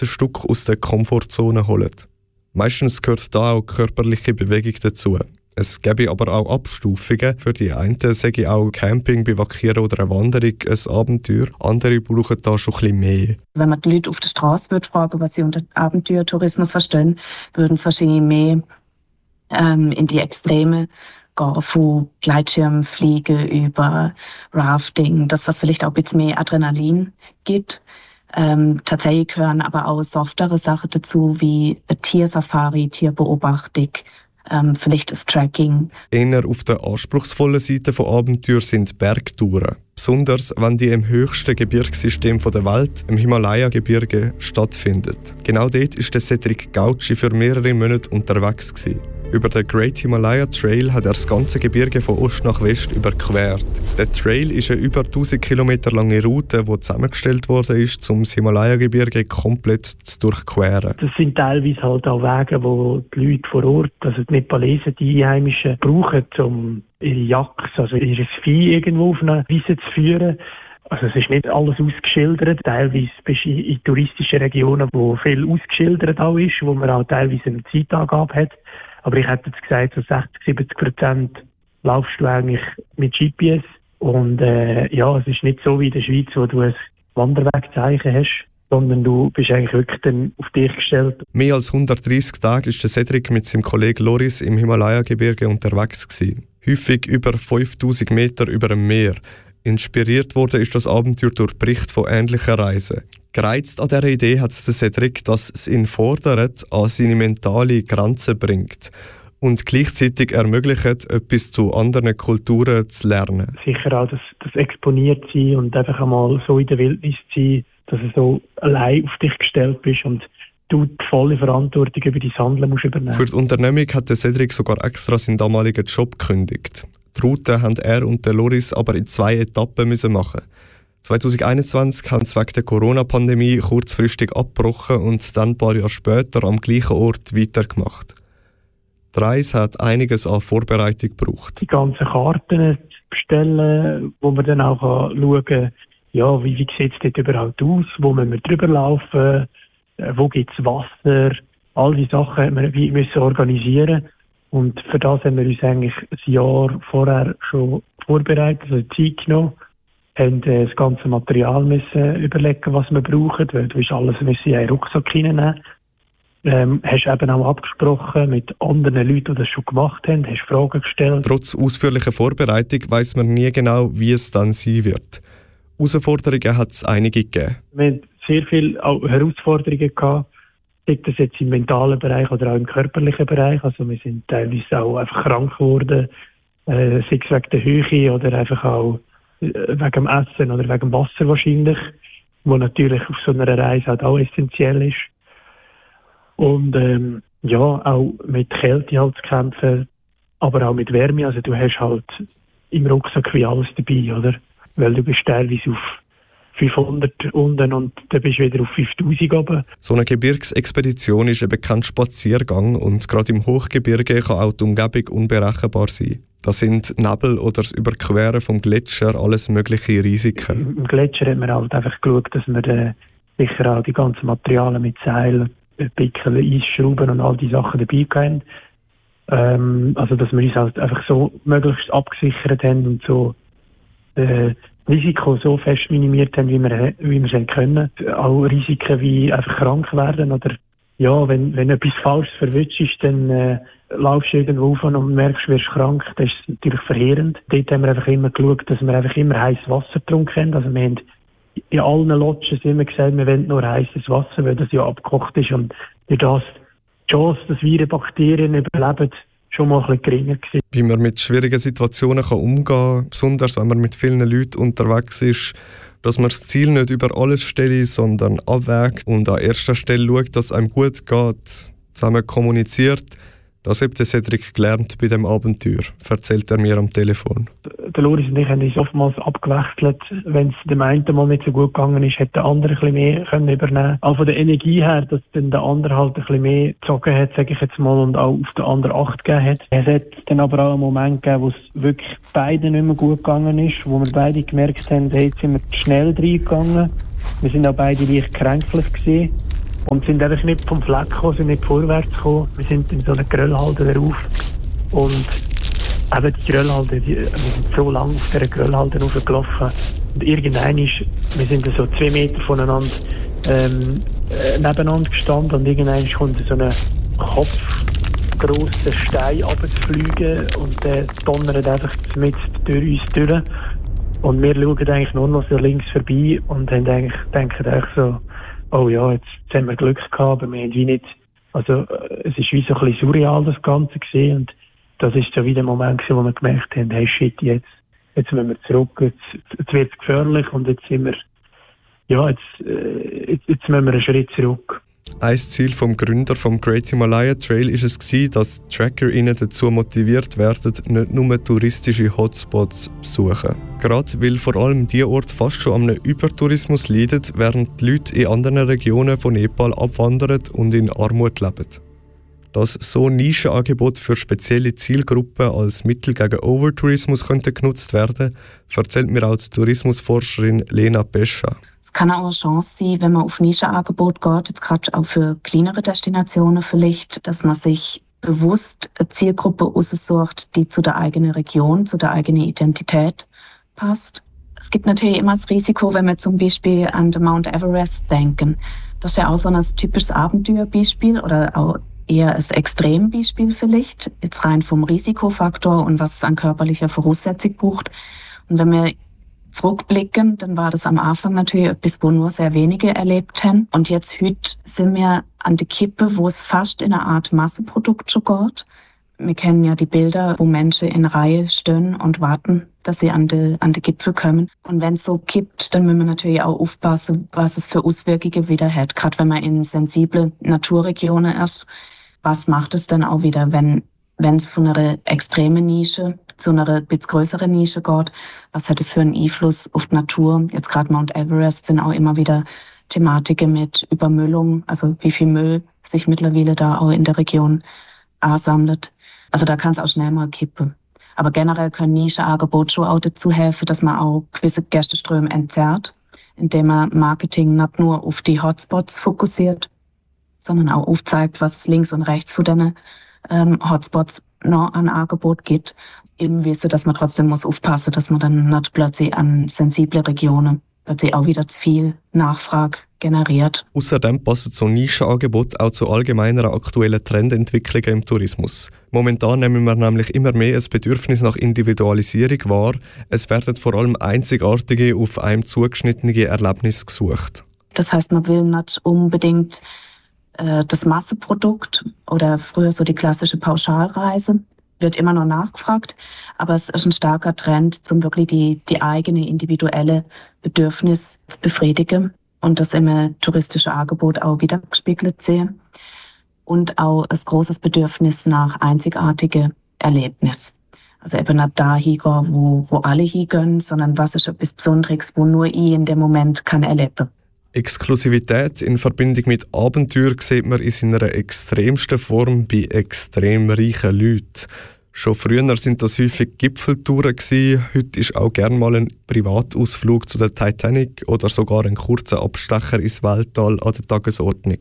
ein Stück aus der Komfortzone holen. Meistens gehört da auch körperliche Bewegung dazu. Es gäbe aber auch Abstufungen. Für die einen sage auch Camping, Bivakieren oder eine Wanderung ein Abenteuer. Andere brauchen da schon ein bisschen mehr. Wenn man die Leute auf der Straße fragen, was sie unter Abenteuertourismus verstehen, würden sie wahrscheinlich mehr in die Extreme gehen, von Gleitschirmfliegen über Rafting, das, was vielleicht auch ein bisschen mehr Adrenalin gibt. Tatsächlich gehören aber auch softere Sachen dazu, wie eine Tiersafari, Tierbeobachtung, vielleicht das Tracking. Eher auf der anspruchsvollen Seite von Abenteuer sind Bergtouren. Besonders wenn die im höchsten Gebirgssystem der Welt, im Himalaya-Gebirge, stattfinden. Genau dort war Cedric Gauci für mehrere Monate unterwegs gewesen. Über den Great Himalaya Trail hat er das ganze Gebirge von Ost nach West überquert. Der Trail ist eine über 1000 Kilometer lange Route, die zusammengestellt worden ist, um das Himalaya-Gebirge komplett zu durchqueren. Das sind teilweise halt auch Wege, die die Leute vor Ort, also die Nepalesen, die Einheimischen, brauchen, um ihre Yaks, also ihr Vieh irgendwo auf eine Wiese zu führen. Also es ist nicht alles ausgeschildert. Teilweise bist du in touristischen Regionen, wo viel ausgeschildert auch ist, wo man auch teilweise eine Zeitangabe hat. Aber ich hätte jetzt gesagt, so 60-70% laufst du eigentlich mit GPS. Und es ist nicht so wie in der Schweiz, wo du ein Wanderwegzeichen hast, sondern du bist eigentlich wirklich dann auf dich gestellt. Mehr als 130 Tage war Cedric mit seinem Kollegen Loris im Himalaya-Gebirge unterwegs gewesen. Häufig über 5000 Meter über dem Meer. Inspiriert wurde ist das Abenteuer durch Berichte von ähnlichen Reisen. Gereizt an dieser Idee hat es Cedric, dass es ihn fordert, an seine mentale Grenzen bringt und gleichzeitig ermöglicht, etwas zu anderen Kulturen zu lernen. Sicher auch das exponiert sein und einfach einmal so in der Wildnis sein, dass du so allein auf dich gestellt bist und du die volle Verantwortung über dein Handeln musst übernehmen. Für die Unternehmung hat Cedric sogar extra seinen damaligen Job gekündigt. Die Route haben er und der Loris aber in 2 Etappen machen. 2021 haben sie wegen der Corona-Pandemie kurzfristig abgebrochen und dann ein paar Jahre später am gleichen Ort weitergemacht. Die Reise hat einiges an Vorbereitung gebraucht. Die ganzen Karten zu bestellen, wo man dann auch schauen kann, ja, wie sieht es dort überhaupt aus, wo müssen wir drüber laufen, wo gibt es Wasser, all diese Sachen müssen wir organisieren. Und für das haben wir uns eigentlich ein Jahr vorher schon vorbereitet, also Zeit genommen, haben das ganze Material müssen überlegen, was wir brauchen, weil du alles in einen Rucksack hineinnehmen. Hast eben auch abgesprochen mit anderen Leuten, die das schon gemacht haben, hast Fragen gestellt. Trotz ausführlicher Vorbereitung weiss man nie genau, wie es dann sein wird. Herausforderungen hat es einige gegeben. Wir haben sehr viele Herausforderungen gehabt, sei das jetzt im mentalen Bereich oder auch im körperlichen Bereich. Also wir sind teilweise auch einfach krank geworden, sei es wegen der Höhe oder einfach auch wegen dem Essen oder wegen dem Wasser wahrscheinlich, wo natürlich auf so einer Reise halt auch essentiell ist. Und auch mit Kälte halt zu kämpfen, aber auch mit Wärme. Also du hast halt im Rucksack wie alles dabei, oder? Weil du bist teilweise auf 500 unten und dann bist du wieder auf 5000 oben. So eine Gebirgsexpedition ist eben kein Spaziergang und gerade im Hochgebirge kann auch die Umgebung unberechenbar sein. Da sind Nebel oder das Überqueren vom Gletscher alles mögliche Risiken. Im Gletscher hat man halt einfach geschaut, dass wir sicher auch die ganzen Materialien mit Seilen, Pickeln, Eisschrauben und all die Sachen dabei haben. Also dass wir uns halt einfach so möglichst abgesichert haben und so Risiko so fest minimiert haben, wie wir es können. Auch Risiken wie einfach krank werden oder ja, wenn etwas Falsches verwünscht ist, dann laufst du irgendwo auf und merkst, du wirst krank. Das ist natürlich verheerend. Dort haben wir einfach immer geschaut, dass wir einfach immer heißes Wasser getrunken haben. Also wir haben in allen Lodges immer gesagt, wir wollen nur heißes Wasser, weil das ja abgekocht ist und durch das die Chance, dass Viren, Bakterien überleben, schon mal ein bisschen geringer gewesen. Wie man mit schwierigen Situationen umgehen kann, besonders wenn man mit vielen Leuten unterwegs ist, dass man das Ziel nicht über alles stellt, sondern abwägt und an erster Stelle schaut, dass es einem gut geht, zusammen kommuniziert. Das hat Cedric gelernt bei dem Abenteuer, erzählt er mir am Telefon. Der Loris und ich haben uns oftmals abgewechselt. Wenn es dem einen mal nicht so gut gegangen ist, hätte der andere ein bisschen mehr können übernehmen. Auch von der Energie her, dass dann der andere halt ein bisschen mehr gezogen hat, sage ich jetzt mal, und auch auf den anderen Acht gegeben hat. Es hat dann aber auch einen Moment gegeben, wo es wirklich beiden nicht mehr gut gegangen ist, wo wir beide gemerkt haben, hey, jetzt sind wir schnell reingegangen. Wir sind auch beide leicht kränklich gewesen. und sind einfach nicht vom Fleck gekommen, sind nicht vorwärts gekommen. Wir sind in so einer Gröllhalde rauf und eben die Gröllhalde, wir sind so lange auf dieser Gröllhalde raufgelaufen und irgendwann wir sind so 2 Meter voneinander nebeneinander gestanden und irgendwann kommt so ein kopfgrosser Stein runterzufliegen und der donnert einfach mit durch uns durch. Und wir schauen eigentlich nur noch so links vorbei und denken eigentlich so, oh ja, jetzt haben wir Glück gehabt, aber wir haben wie nicht, also es ist wie so ein bisschen surreal das Ganze gesehen und das ist so wie der Moment gewesen, wo wir gemerkt haben, hey shit, jetzt müssen wir zurück, jetzt wird es gefährlich und jetzt sind wir, ja, jetzt müssen wir einen Schritt zurück. Ein Ziel vom Gründer vom Great Himalaya Trail war es, dass TrackerInnen dazu motiviert werden, nicht nur touristische Hotspots zu besuchen. Gerade weil vor allem diese Orte fast schon an einem Übertourismus leiden, während die Leute in anderen Regionen von Nepal abwandern und in Armut leben. Dass so Nischenangebote für spezielle Zielgruppen als Mittel gegen Overtourismus genutzt werden, erzählt mir auch die Tourismusforscherin Lena Pescha. Es kann auch eine Chance sein, wenn man auf Nischenangebot geht, jetzt gerade auch für kleinere Destinationen vielleicht, dass man sich bewusst eine Zielgruppe aussucht, die zu der eigenen Region, zu der eigenen Identität passt. Es gibt natürlich immer das Risiko, wenn wir zum Beispiel an den Mount Everest denken. Das ist ja auch so ein typisches Abenteuerbeispiel oder auch eher ein Extrembeispiel vielleicht, jetzt rein vom Risikofaktor und was es an körperlicher Voraussetzung braucht. Und wenn wir zurückblicken, dann war das am Anfang natürlich etwas, wo nur sehr wenige erlebt haben. Und jetzt heute sind wir an der Kippe, wo es fast in eine Art Massenprodukt schon geht. Wir kennen ja die Bilder, wo Menschen in Reihe stehen und warten, dass sie an den Gipfel kommen. Und wenn es so kippt, dann müssen wir natürlich auch aufpassen, was es für Auswirkungen wieder hat. Gerade wenn man in sensible Naturregionen ist, was macht es dann auch wieder, wenn es von einer extremen Nische zu einer etwas größeren Nische geht? Was hat es für einen Einfluss auf die Natur? Jetzt gerade Mount Everest sind auch immer wieder Thematiken mit Übermüllung, also wie viel Müll sich mittlerweile da auch in der Region ansammelt. Also da kann es auch schnell mal kippen. Aber generell können Nischenangebote schon auch dazu helfen, dass man auch gewisse Gästeströme entzerrt, indem man Marketing nicht nur auf die Hotspots fokussiert, sondern auch aufzeigt, was es links und rechts von diesen Hotspots noch an Angebot gibt. Eben wissen, dass man trotzdem muss aufpassen, dass man dann nicht plötzlich an sensible Regionen plötzlich auch wieder zu viel Nachfrage generiert. Außerdem passen so Nischenangebote auch zu allgemeiner aktuellen Trendentwicklungen im Tourismus. Momentan nehmen wir nämlich immer mehr ein Bedürfnis nach Individualisierung wahr. Es werden vor allem einzigartige, auf einem zugeschnittene Erlebnisse gesucht. Das heisst, man will nicht unbedingt das Massenprodukt oder früher so die klassische Pauschalreise. Wird immer noch nachgefragt, aber es ist ein starker Trend, zum wirklich die eigene individuelle Bedürfnis zu befriedigen und das im touristischen Angebot auch widergespiegelt sehen. Und auch ein großes Bedürfnis nach einzigartigen Erlebnissen. Also eben nicht da hingehen, wo alle hingehen, sondern was ist etwas Besonderes, wo nur ich in dem Moment kann erleben. Exklusivität in Verbindung mit Abenteuer sieht man in seiner extremsten Form bei extrem reichen Leuten. Schon früher sind das häufig Gipfeltouren gewesen. Heute ist auch gerne mal ein Privatausflug zu der Titanic oder sogar ein kurzer Abstecher ins Weltall an der Tagesordnung.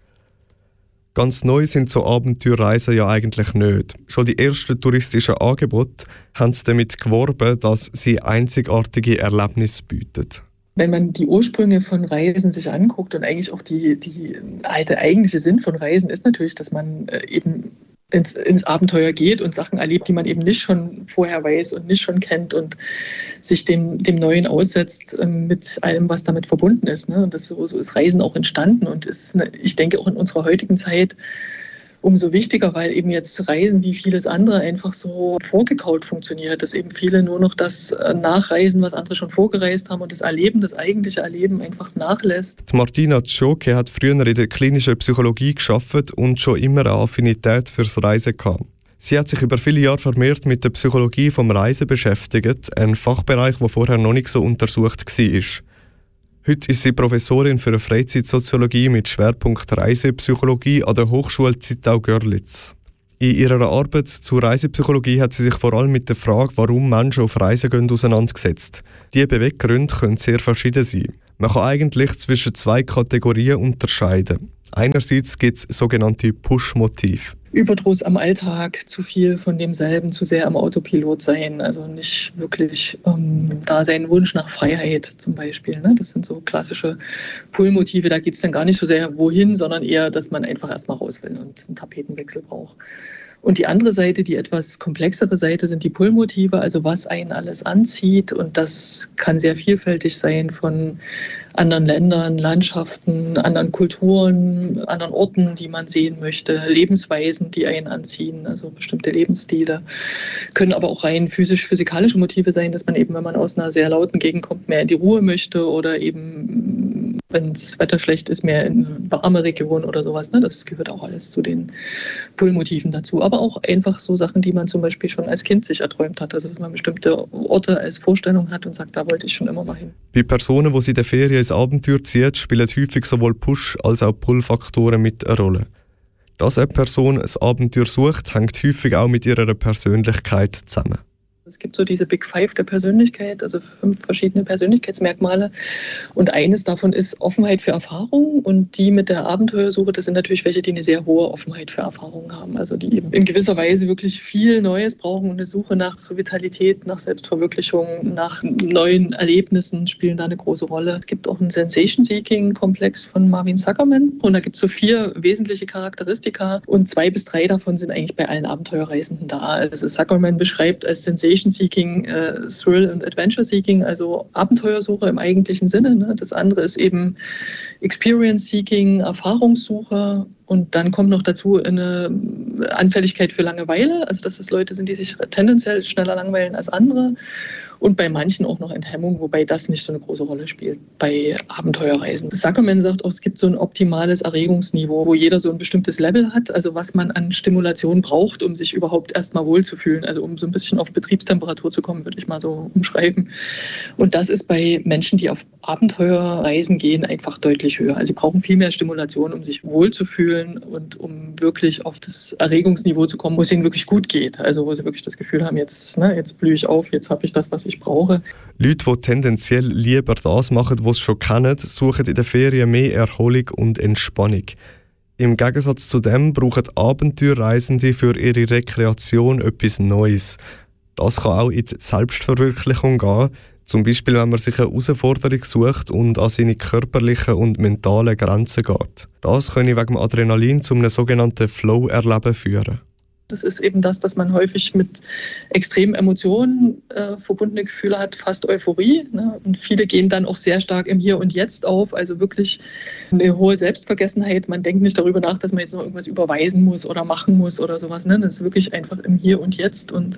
Ganz neu sind so Abenteuerreisen ja eigentlich nicht. Schon die ersten touristischen Angebote haben damit geworben, dass sie einzigartige Erlebnisse bieten. Wenn man die Ursprünge von Reisen sich anguckt und eigentlich auch der eigentliche Sinn von Reisen ist natürlich, dass man eben ins Abenteuer geht und Sachen erlebt, die man eben nicht schon vorher weiß und nicht schon kennt und sich dem Neuen aussetzt mit allem, was damit verbunden ist. Ne? Und so ist Reisen auch entstanden und ist, ich denke, auch in unserer heutigen Zeit umso wichtiger, weil eben jetzt Reisen wie vieles andere einfach so vorgekaut funktioniert, dass eben viele nur noch das nachreisen, was andere schon vorgereist haben und das eigentliche Erleben einfach nachlässt. Die Martina Tschoke hat früher in der klinischen Psychologie gearbeitet und schon immer eine Affinität fürs Reisen gehabt. Sie hat sich über viele Jahre vermehrt mit der Psychologie vom Reisen beschäftigt, ein Fachbereich, der vorher noch nicht so untersucht war. Heute ist sie Professorin für Freizeitsoziologie mit Schwerpunkt Reisepsychologie an der Hochschule Zittau-Görlitz. In ihrer Arbeit zur Reisepsychologie hat sie sich vor allem mit der Frage, warum Menschen auf Reisen gehen, auseinandergesetzt. Diese Beweggründe können sehr verschieden sein. Man kann eigentlich zwischen 2 Kategorien unterscheiden. Einerseits gibt es sogenannte Push-Motive. Überdruss am Alltag, zu viel von demselben, zu sehr am Autopilot sein, also nicht wirklich da sein, Wunsch nach Freiheit zum Beispiel. Ne? Das sind so klassische Pull-Motive, da geht es dann gar nicht so sehr wohin, sondern eher, dass man einfach erstmal raus will und einen Tapetenwechsel braucht. Und die andere Seite, die etwas komplexere Seite, sind die Pull-Motive, also was einen alles anzieht. Und das kann sehr vielfältig sein, von anderen Ländern, Landschaften, anderen Kulturen, anderen Orten, die man sehen möchte, Lebensweisen, die einen anziehen, also bestimmte Lebensstile. Können aber auch rein physisch-physikalische Motive sein, dass man eben, wenn man aus einer sehr lauten Gegend kommt, mehr in die Ruhe möchte oder eben, wenn das Wetter schlecht ist, mehr in warme Regionen oder sowas. Ne? Das gehört auch alles zu den Pull-Motiven dazu. Aber auch einfach so Sachen, die man zum Beispiel schon als Kind sich erträumt hat. Also dass man bestimmte Orte als Vorstellung hat und sagt, da wollte ich schon immer mal hin. Bei Personen, die sie in der Ferien ins Abenteuer ziehen, spielen häufig sowohl Push- als auch Pull-Faktoren mit eine Rolle. Dass eine Person ein Abenteuer sucht, hängt häufig auch mit ihrer Persönlichkeit zusammen. Es gibt so diese Big Five der Persönlichkeit, also 5 verschiedene Persönlichkeitsmerkmale. Und eines davon ist Offenheit für Erfahrung. Und die mit der Abenteuersuche, das sind natürlich welche, die eine sehr hohe Offenheit für Erfahrung haben. Also die eben in gewisser Weise wirklich viel Neues brauchen. Und eine Suche nach Vitalität, nach Selbstverwirklichung, nach neuen Erlebnissen spielen da eine große Rolle. Es gibt auch einen Sensation-Seeking-Komplex von Marvin Zuckerman. Und da gibt es so 4 wesentliche Charakteristika. Und 2 bis 3 davon sind eigentlich bei allen Abenteuerreisenden da. Also Zuckerman beschreibt als Sensation-Seeking, Thrill- und Adventure-Seeking, also Abenteuersuche im eigentlichen Sinne. Ne? Das andere ist eben Experience-Seeking, Erfahrungssuche. Und dann kommt noch dazu eine Anfälligkeit für Langeweile, also dass das Leute sind, die sich tendenziell schneller langweilen als andere. Und bei manchen auch noch Enthemmung, wobei das nicht so eine große Rolle spielt bei Abenteuerreisen. Zuckerman sagt auch, es gibt so ein optimales Erregungsniveau, wo jeder so ein bestimmtes Level hat, also was man an Stimulation braucht, um sich überhaupt erstmal wohlzufühlen, also um so ein bisschen auf Betriebstemperatur zu kommen, würde ich mal so umschreiben. Und das ist bei Menschen, die auf Abenteuerreisen gehen, einfach deutlich höher. Also sie brauchen viel mehr Stimulation, um sich wohlzufühlen und um wirklich auf das Erregungsniveau zu kommen, wo es ihnen wirklich gut geht. Also wo sie wirklich das Gefühl haben, jetzt blühe ich auf, jetzt habe ich das, was ich brauche. Leute, die tendenziell lieber das machen, was sie schon kennen, suchen in den Ferien mehr Erholung und Entspannung. Im Gegensatz zu dem brauchen Abenteuerreisende für ihre Rekreation etwas Neues. Das kann auch in die Selbstverwirklichung gehen, zum Beispiel wenn man sich eine Herausforderung sucht und an seine körperlichen und mentalen Grenzen geht. Das kann wegen dem Adrenalin zu einem sogenannten Flow-Erleben führen. Das ist eben das, dass man häufig mit extremen Emotionen verbundene Gefühle hat, fast Euphorie. Ne? Und viele gehen dann auch sehr stark im Hier und Jetzt auf, also wirklich eine hohe Selbstvergessenheit. Man denkt nicht darüber nach, dass man jetzt noch irgendwas überweisen muss oder machen muss oder sowas. Ne? Das ist wirklich einfach im Hier und Jetzt. Und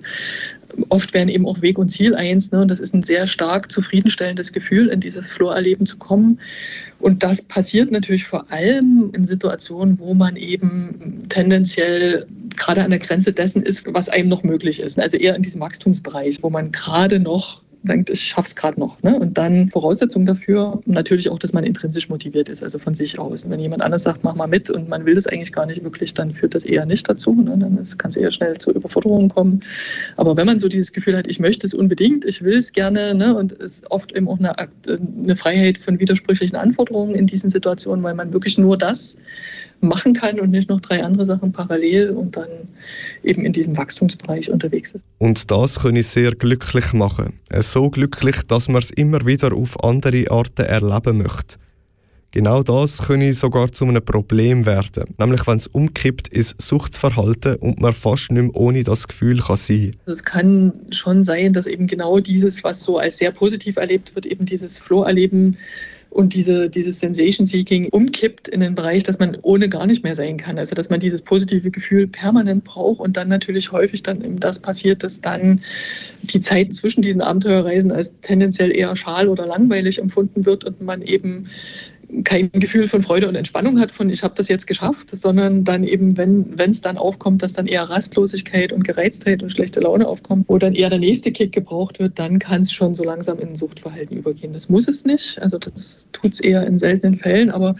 oft werden eben auch Weg und Ziel eins. Ne? Und das ist ein sehr stark zufriedenstellendes Gefühl, in dieses Flow-Erleben zu kommen. Und das passiert natürlich vor allem in Situationen, wo man eben tendenziell gerade an der Grenze dessen ist, was einem noch möglich ist. Also eher in diesem Wachstumsbereich, wo man gerade noch denkt, ich schaff's gerade noch. Ne? Und dann Voraussetzung dafür natürlich auch, dass man intrinsisch motiviert ist, also von sich aus. Wenn jemand anders sagt, mach mal mit und man will das eigentlich gar nicht wirklich, dann führt das eher nicht dazu. Ne? Dann kann es eher schnell zu Überforderungen kommen. Aber wenn man so dieses Gefühl hat, ich möchte es unbedingt, ich will es gerne, ne? Und es ist oft eben auch eine Freiheit von widersprüchlichen Anforderungen in diesen Situationen, weil man wirklich nur das machen kann und nicht noch 3 andere Sachen parallel und dann eben in diesem Wachstumsbereich unterwegs ist. Und das kann ich sehr glücklich machen. So glücklich, dass man es immer wieder auf andere Arten erleben möchte. Genau das kann sogar zu einem Problem werden, nämlich wenn es umkippt ins Suchtverhalten und man fast nicht mehr ohne das Gefühl kann sein. Es kann schon sein, dass eben genau dieses, was so als sehr positiv erlebt wird, eben dieses Flow-Erleben und dieses Sensation-Seeking umkippt in den Bereich, dass man ohne gar nicht mehr sein kann. Also dass man dieses positive Gefühl permanent braucht und dann natürlich häufig dann eben das passiert, dass dann die Zeit zwischen diesen Abenteuerreisen als tendenziell eher schal oder langweilig empfunden wird und man eben kein Gefühl von Freude und Entspannung hat, von ich habe das jetzt geschafft, sondern dann eben, wenn es dann aufkommt, dass dann eher Rastlosigkeit und Gereiztheit und schlechte Laune aufkommt, wo dann eher der nächste Kick gebraucht wird, dann kann es schon so langsam in ein Suchtverhalten übergehen. Das muss es nicht, also das tut es eher in seltenen Fällen, aber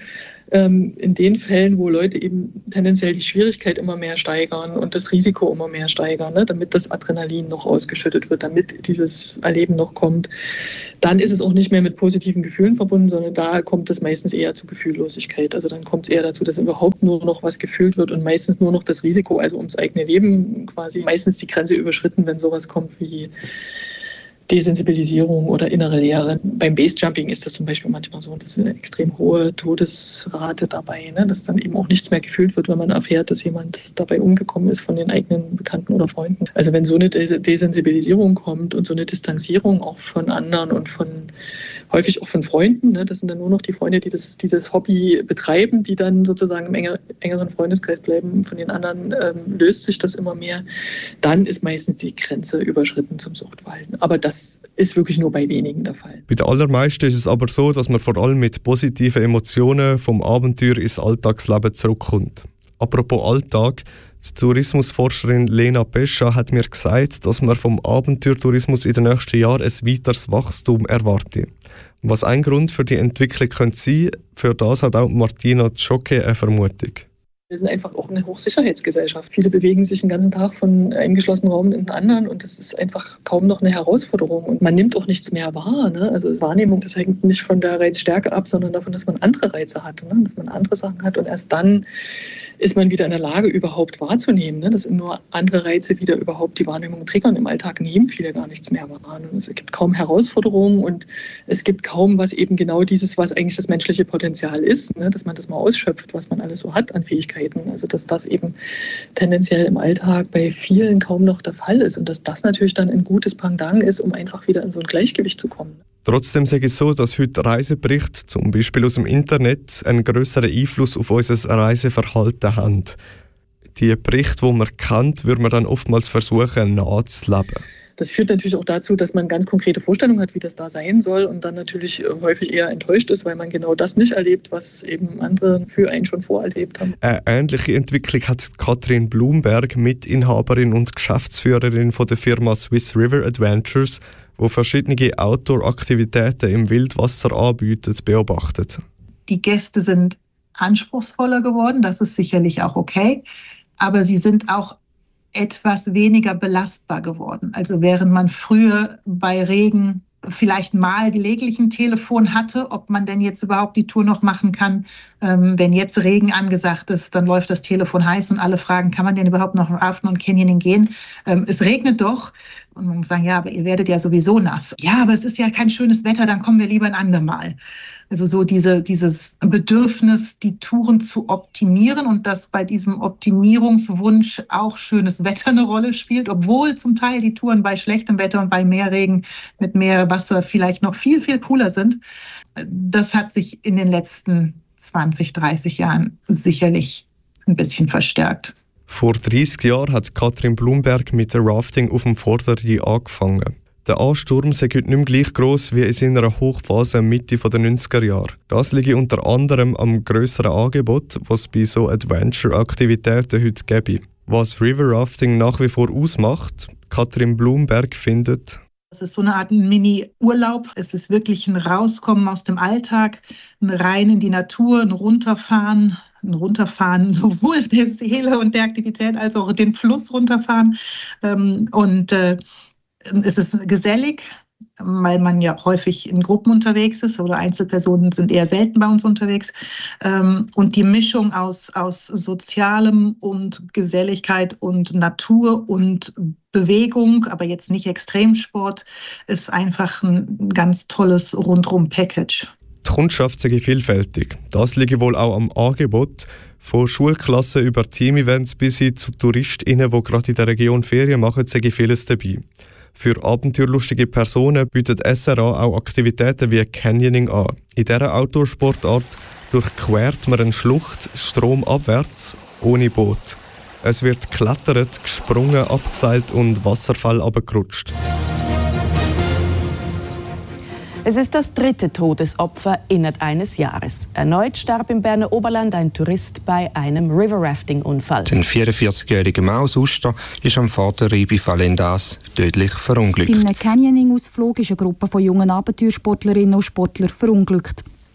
in den Fällen, wo Leute eben tendenziell die Schwierigkeit immer mehr steigern und das Risiko immer mehr steigern, ne, damit das Adrenalin noch ausgeschüttet wird, damit dieses Erleben noch kommt, dann ist es auch nicht mehr mit positiven Gefühlen verbunden, sondern da kommt es meistens eher zu Gefühllosigkeit. Also dann kommt es eher dazu, dass überhaupt nur noch was gefühlt wird und meistens nur noch das Risiko, also ums eigene Leben quasi, meistens die Grenze überschritten, wenn sowas kommt wie Desensibilisierung oder innere Leere. Beim Basejumping ist das zum Beispiel manchmal so, das ist eine extrem hohe Todesrate dabei, ne? Dass dann eben auch nichts mehr gefühlt wird, wenn man erfährt, dass jemand dabei umgekommen ist von den eigenen Bekannten oder Freunden. Also wenn so eine Desensibilisierung kommt und so eine Distanzierung auch von anderen und häufig auch von Freunden, ne? Das sind dann nur noch die Freunde, die dieses Hobby betreiben, die dann sozusagen im engeren Freundeskreis bleiben. Von den anderen löst sich das immer mehr. Dann ist meistens die Grenze überschritten zum Suchtverhalten. Aber das ist wirklich nur bei wenigen der Fall. Bei den allermeisten ist es aber so, dass man vor allem mit positiven Emotionen vom Abenteuer ins Alltagsleben zurückkommt. Apropos Alltag, die Tourismusforscherin Lena Pescha hat mir gesagt, dass man vom Abenteuertourismus in den nächsten Jahren ein weiteres Wachstum erwartet. Was ein Grund für die Entwicklung könnte sein, für das hat auch Martina Zschocke eine Vermutung. Wir sind einfach auch eine Hochsicherheitsgesellschaft. Viele bewegen sich den ganzen Tag von einem geschlossenen Raum in den anderen und das ist einfach kaum noch eine Herausforderung. Und man nimmt auch nichts mehr wahr. Ne? Also Wahrnehmung, das hängt nicht von der Reizstärke ab, sondern davon, dass man andere Reize hat, ne? Dass man andere Sachen hat und erst dann ist man wieder in der Lage, überhaupt wahrzunehmen. Ne? Dass nur andere Reize wieder überhaupt die Wahrnehmung triggern. Im Alltag nehmen viele gar nichts mehr wahr. Und es gibt kaum Herausforderungen und es gibt kaum was eben genau dieses, was eigentlich das menschliche Potenzial ist, ne? Dass man das mal ausschöpft, was man alles so hat an Fähigkeiten. Also dass das eben tendenziell im Alltag bei vielen kaum noch der Fall ist und dass das natürlich dann ein gutes Pendant ist, um einfach wieder in so ein Gleichgewicht zu kommen. Trotzdem sage ich so, dass heute Reiseberichte, zum Beispiel aus dem Internet, einen grösseren Einfluss auf unser Reiseverhalten haben. Die Berichte, die man kennt, würde man dann oftmals versuchen, nachzuleben. Das führt natürlich auch dazu, dass man ganz konkrete Vorstellungen hat, wie das da sein soll und dann natürlich häufig eher enttäuscht ist, weil man genau das nicht erlebt, was eben andere für einen schon vorerlebt haben. Eine ähnliche Entwicklung hat Katrin Blumberg, Mitinhaberin und Geschäftsführerin von der Firma Swiss River Adventures, die verschiedene Outdoor-Aktivitäten im Wildwasser anbietet, beobachtet. Die Gäste sind anspruchsvoller geworden, das ist sicherlich auch okay, aber sie sind auch etwas weniger belastbar geworden. Also während man früher bei Regen vielleicht mal gelegentlich ein Telefon hatte, ob man denn jetzt überhaupt die Tour noch machen kann. Wenn jetzt Regen angesagt ist, dann läuft das Telefon heiß und alle fragen, kann man denn überhaupt noch im Afternoon Canyoning gehen? Es regnet doch. Und man muss sagen, ja, aber ihr werdet ja sowieso nass. Ja, aber es ist ja kein schönes Wetter, dann kommen wir lieber ein andermal. Also so dieses Bedürfnis, die Touren zu optimieren und dass bei diesem Optimierungswunsch auch schönes Wetter eine Rolle spielt, obwohl zum Teil die Touren bei schlechtem Wetter und bei mehr Regen mit mehr Wasser vielleicht noch viel, viel cooler sind. Das hat sich in den letzten 20, 30 Jahren sicherlich ein bisschen verstärkt. Vor 30 Jahren hat Katrin Blumberg mit dem Rafting auf dem Vorderrhein angefangen. Der Ansturm sei heute nicht mehr gleich gross wie in seiner Hochphase Mitte der 90er Jahre. Das liegt unter anderem am grösseren Angebot, was es bei so Adventure-Aktivitäten heute gäbe. Was River Rafting nach wie vor ausmacht, Katrin Blumberg findet: Es ist so eine Art Mini-Urlaub. Es ist wirklich ein Rauskommen aus dem Alltag, ein Rein in die Natur, ein Runterfahren sowohl der Seele und der Aktivität als auch den Fluss runterfahren. Es ist gesellig, weil man ja häufig in Gruppen unterwegs ist oder Einzelpersonen sind eher selten bei uns unterwegs. Und die Mischung aus Sozialem und Geselligkeit und Natur und Bewegung, aber jetzt nicht Extremsport, ist einfach ein ganz tolles Rundum-Package. Die Kundschaft sei vielfältig. Das liegt wohl auch am Angebot. Von Schulklassen über Team-Events bis hin zu TouristInnen, die gerade in der Region Ferien machen, sei vieles dabei. Für abenteuerlustige Personen bietet SRA auch Aktivitäten wie Canyoning an. In dieser Outdoor-Sportart durchquert man eine Schlucht stromabwärts ohne Boot. Es wird geklettert, gesprungen, abgeseilt und Wasserfall runtergerutscht. Es ist das 3. Todesopfer innerhalb eines Jahres. Erneut starb im Berner Oberland ein Tourist bei einem River-Rafting-Unfall. Der 44-jährige Mann aus Uster ist am Vorderrhein bei Fallendas tödlich verunglückt. Bei einem Canyoning-Ausflug ist eine Gruppe von jungen Abenteuersportlerinnen und Sportlern verunglückt.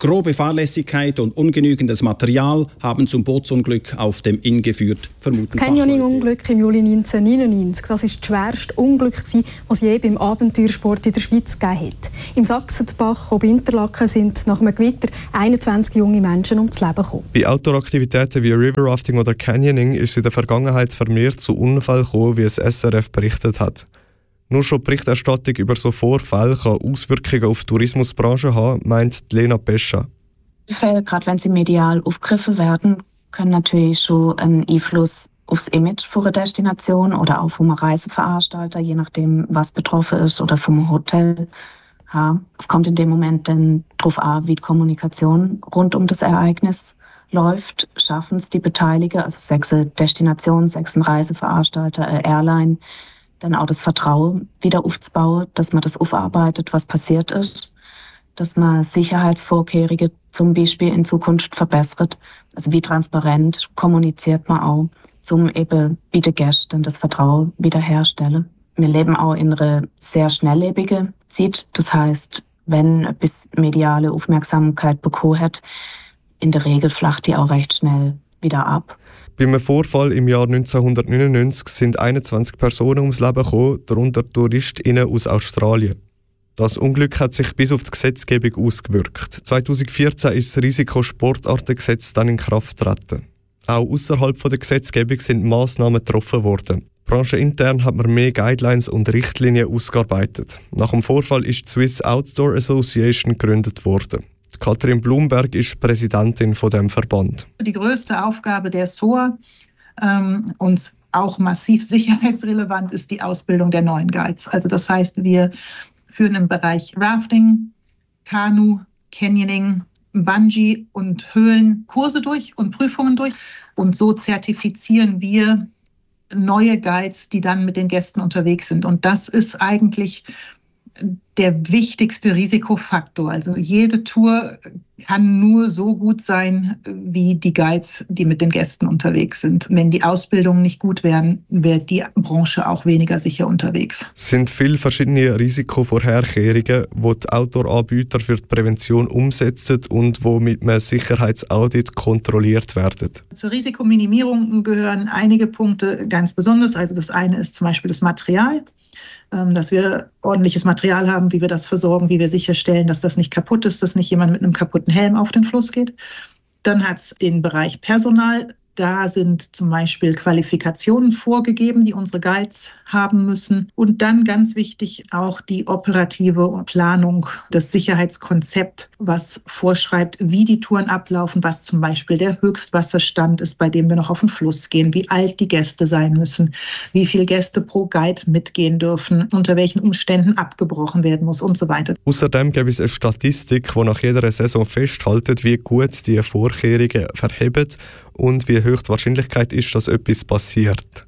Grobe Fahrlässigkeit und ungenügendes Material haben zum Bootsunglück auf dem Inn geführt, vermuten das Canyoning-Unglück im Juli 1999. Das war das schwerste Unglück, das es je beim Abenteuersport in der Schweiz gegeben hat. Im Sachsenbach bei Interlaken sind nach einem Gewitter 21 junge Menschen ums Leben gekommen. Bei Outdoor-Aktivitäten wie River Rafting oder Canyoning ist es in der Vergangenheit vermehrt zu Unfällen gekommen, wie es SRF berichtet hat. Nur schon die Berichterstattung über so Vorfälle kann Auswirkungen auf die Tourismusbranche haben, meint Lena Pescha. Gerade wenn sie medial aufgegriffen werden, können natürlich schon einen Einfluss aufs Image von einer Destination oder auch vom Reiseveranstalter, je nachdem, was betroffen ist, oder vom Hotel haben. Es kommt in dem Moment dann darauf an, wie die Kommunikation rund um das Ereignis läuft. Schaffen es die Beteiligten, also sechs Destinationen, sechs Reiseveranstalter, Airline, dann auch das Vertrauen wieder aufzubauen, dass man das aufarbeitet, was passiert ist, dass man Sicherheitsvorkehrungen zum Beispiel in Zukunft verbessert. Also wie transparent kommuniziert man auch, um eben bei den Gästen das Vertrauen wiederherstellen. Wir leben auch in einer sehr schnelllebigen Zeit. Das heißt, wenn etwas mediale Aufmerksamkeit bekommen hat, in der Regel flacht die auch recht schnell wieder ab. Bei einem Vorfall im Jahr 1999 sind 21 Personen ums Leben gekommen, darunter TouristInnen aus Australien. Das Unglück hat sich bis auf die Gesetzgebung ausgewirkt. 2014 ist das Risikosportartengesetz dann in Kraft getreten. Auch außerhalb der Gesetzgebung sind Massnahmen getroffen worden. Branchenintern hat man mehr Guidelines und Richtlinien ausgearbeitet. Nach dem Vorfall ist die Swiss Outdoor Association gegründet worden. Katrin Blumberg ist Präsidentin von dem Verband. Die größte Aufgabe der SOA und auch massiv sicherheitsrelevant ist die Ausbildung der neuen Guides. Also das heißt, wir führen im Bereich Rafting, Kanu, Canyoning, Bungee und Höhlen Kurse durch und Prüfungen durch. Und so zertifizieren wir neue Guides, die dann mit den Gästen unterwegs sind. Und das ist eigentlich der wichtigste Risikofaktor. Also jede Tour kann nur so gut sein, wie die Guides, die mit den Gästen unterwegs sind. Wenn die Ausbildungen nicht gut wären, wäre die Branche auch weniger sicher unterwegs. Es sind viele verschiedene Risikovorherkehrungen, die die Outdoor-Anbieter für die Prävention umsetzen und die mit einem Sicherheitsaudit kontrolliert werden. Zur Risikominimierung gehören einige Punkte ganz besonders. Also das eine ist zum Beispiel das Material, dass wir ordentliches Material haben, wie wir das versorgen, wie wir sicherstellen, dass das nicht kaputt ist, dass nicht jemand mit einem kaputten Helm auf den Fluss geht. Dann hat es den Bereich Personal. Da sind zum Beispiel Qualifikationen vorgegeben, die unsere Guides haben müssen. Und dann ganz wichtig auch die operative Planung, das Sicherheitskonzept, was vorschreibt, wie die Touren ablaufen, was zum Beispiel der Höchstwasserstand ist, bei dem wir noch auf den Fluss gehen, wie alt die Gäste sein müssen, wie viele Gäste pro Guide mitgehen dürfen, unter welchen Umständen abgebrochen werden muss und so weiter. Außerdem gibt es eine Statistik, die nach jeder Saison festhält, wie gut die Vorkehrungen verheben und wie hoch die Wahrscheinlichkeit ist, dass etwas passiert.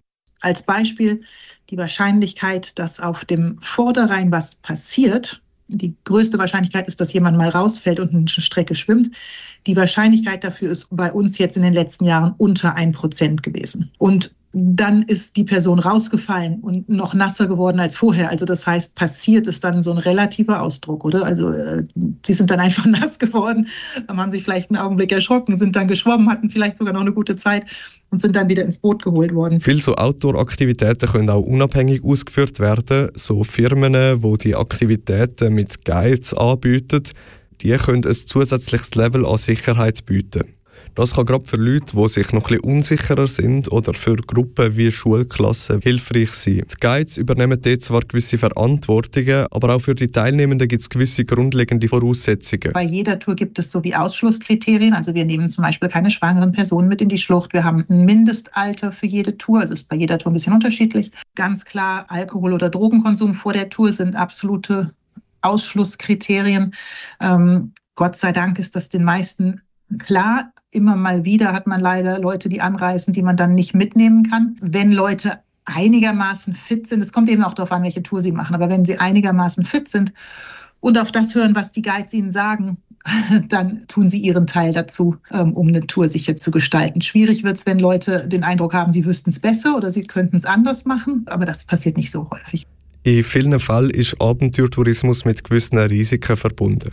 Als Beispiel die Wahrscheinlichkeit, dass auf dem Vorderrhein was passiert. Die größte Wahrscheinlichkeit ist, dass jemand mal rausfällt und eine Strecke schwimmt. Die Wahrscheinlichkeit dafür ist bei uns jetzt in den letzten Jahren unter 1% gewesen. Und dann ist die Person rausgefallen und noch nasser geworden als vorher. Also das heißt, passiert ist dann so ein relativer Ausdruck, oder? Also sie sind dann einfach nass geworden, haben sich vielleicht einen Augenblick erschrocken, sind dann geschwommen, hatten vielleicht sogar noch eine gute Zeit und sind dann wieder ins Boot geholt worden. Viele so Outdoor-Aktivitäten können auch unabhängig ausgeführt werden. So Firmen, die die Aktivitäten mit Guides anbieten, die können ein zusätzliches Level an Sicherheit bieten. Das kann gerade für Leute, die sich noch ein bisschen unsicherer sind oder für Gruppen wie Schulklassen hilfreich sein. Die Guides übernehmen dort zwar gewisse Verantwortungen, aber auch für die Teilnehmenden gibt es gewisse grundlegende Voraussetzungen. Bei jeder Tour gibt es so wie Ausschlusskriterien. Also wir nehmen zum Beispiel keine schwangeren Personen mit in die Schlucht. Wir haben ein Mindestalter für jede Tour. Also ist bei jeder Tour ein bisschen unterschiedlich. Ganz klar, Alkohol- oder Drogenkonsum vor der Tour sind absolute Ausschlusskriterien. Gott sei Dank ist das den meisten klar. Immer mal wieder hat man leider Leute, die anreisen, die man dann nicht mitnehmen kann. Wenn Leute einigermaßen fit sind, es kommt eben auch darauf an, welche Tour sie machen, aber wenn sie einigermaßen fit sind und auf das hören, was die Guides ihnen sagen, dann tun sie ihren Teil dazu, um eine Tour sicher zu gestalten. Schwierig wird es, wenn Leute den Eindruck haben, sie wüssten es besser oder sie könnten es anders machen, aber das passiert nicht so häufig. In vielen Fällen ist Abenteuertourismus mit gewissen Risiken verbunden.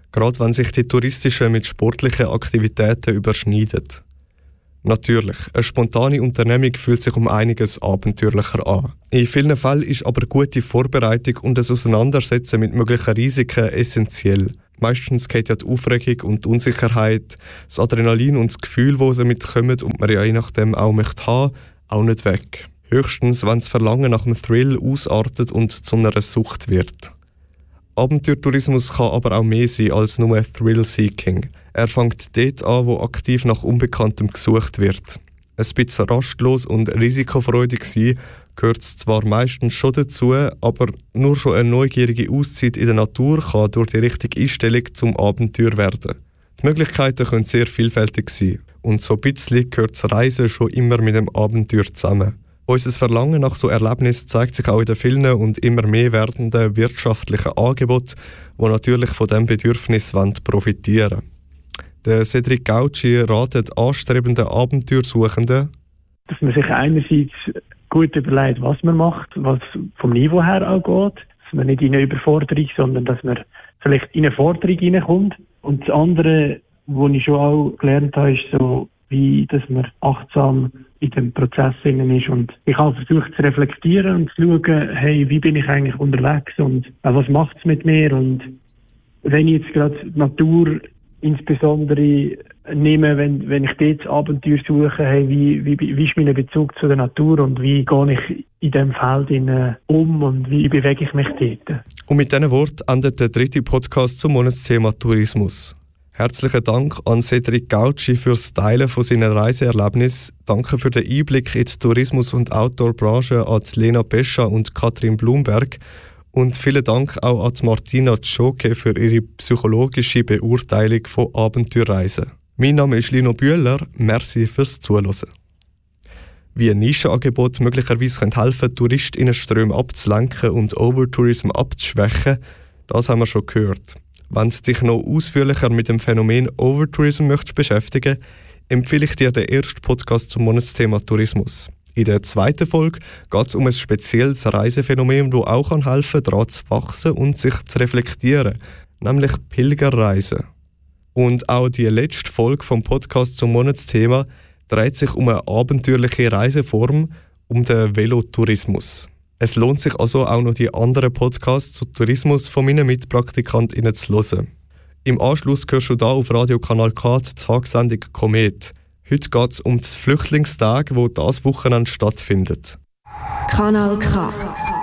gerade wenn sich die touristischen mit sportlichen Aktivitäten überschneiden. Natürlich, eine spontane Unternehmung fühlt sich um einiges abenteuerlicher an. In vielen Fällen ist aber gute Vorbereitung und das Auseinandersetzen mit möglichen Risiken essentiell. Meistens geht ja die Aufregung und die Unsicherheit, das Adrenalin und das Gefühl, das damit kommt und man ja je nachdem auch möchte haben, auch nicht weg. Höchstens, wenn das Verlangen nach einem Thrill ausartet und zu einer Sucht wird. Abenteuertourismus kann aber auch mehr sein als nur Thrill-Seeking. Er fängt dort an, wo aktiv nach Unbekanntem gesucht wird. Ein bisschen rastlos und risikofreudig sein gehört zwar meistens schon dazu, aber nur schon eine neugierige Auszeit in der Natur kann durch die richtige Einstellung zum Abenteuer werden. Die Möglichkeiten können sehr vielfältig sein und so ein bisschen gehört das Reisen schon immer mit dem Abenteuer zusammen. Unser Verlangen nach so Erlebnissen zeigt sich auch in den vielen und immer mehr werdenden wirtschaftlichen Angeboten, die natürlich von diesem Bedürfnis profitieren wollen. Der Cedric Gauci ratet anstrebenden Abenteuersuchenden, dass man sich einerseits gut überlegt, was man macht, was vom Niveau her auch geht, dass man nicht in eine Überforderung, sondern dass man vielleicht in eine Forderung hineinkommt. Und das andere, was ich schon auch gelernt habe, ist so, wie dass man achtsam in dem Prozess ist. Und ich habe versucht zu reflektieren und zu schauen, hey, wie bin ich eigentlich unterwegs und was macht es mit mir? Und wenn ich jetzt gerade die Natur insbesondere nehme, wenn ich dort das Abenteuer suche, hey, wie ist mein Bezug zu der Natur und wie gehe ich in diesem Feld um und wie bewege ich mich dort? Und mit diesen Worten endet der 3. Podcast zum Monatsthema Tourismus. Herzlichen Dank an Cedric Gauci fürs Teilen von seinen Reiseerlebnissen. Danke für den Einblick in die Tourismus- und Outdoor-Branche an Lena Pescha und Katrin Blumberg. Und vielen Dank auch an Martina Tschoke für ihre psychologische Beurteilung von Abenteuerreisen. Mein Name ist Lino Bühler. Merci fürs Zuhören. Wie ein Nischenangebot möglicherweise helfen kann, Touristinnenströme abzulenken und Overtourism abzuschwächen, das haben wir schon gehört. Wenn du dich noch ausführlicher mit dem Phänomen Overtourism möchtest beschäftigen, empfehle ich dir den ersten Podcast zum Monatsthema Tourismus. In der 2. Folge geht es um ein spezielles Reisephänomen, das auch helfen kann, daran zu wachsen und sich zu reflektieren, nämlich Pilgerreisen. Und auch die letzte Folge vom Podcast zum Monatsthema dreht sich um eine abenteuerliche Reiseform, um den Velotourismus. Es lohnt sich also auch noch die anderen Podcasts zu Tourismus von meinen MitpraktikantInnen zu hören. Im Anschluss hörst du hier auf Radio Kanal K die Tagessendung Komet. Heute geht es um die Flüchtlingstage, die dieses Wochenende stattfinden. Kanal K.